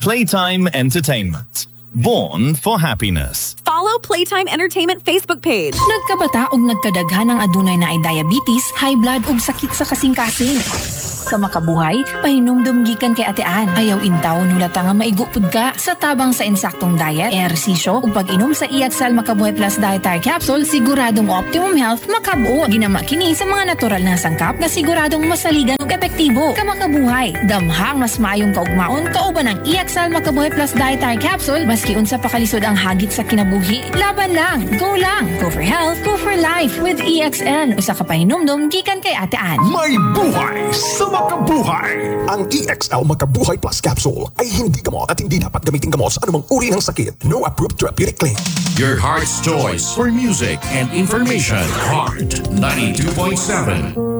Playtime Entertainment. Born for happiness. Follow Playtime Entertainment Facebook page. Nagkabata og nagkadaghan ng adunay na ay diabetes, high blood ug sakit sa kasing-kasing. Sa makabuhay, pahinumdum gikan kay Ate Ann. Ayaw intaw nulata nga maigupod ka sa tabang sa insaktong diet, ehersisyo ug pag-inom sa EXL Makabuhay Plus Dietary Capsule, siguradong optimum health makabuo. Ginama kini sa mga natural na sangkap na siguradong masaligan ug epektibo. Kamakabuhay, damhang mas maayong kaugmaon kauban ng EXL Makabuhay Plus Dietary Capsule maski unsa pa kalisod ang hagit sa kinabuhi. Laban lang, go lang. Go for health, go for life with EXL. Usa ka pahinumdum gikan kay Ate Ann. May buhay sa makabuhay! Ang EXL Makabuhay Plus Capsule ay hindi gamot at hindi dapat gamitin gamot sa anumang uri ng sakit. No approved therapeutic claim. Your heart's choice for music and information. Heart 92.7.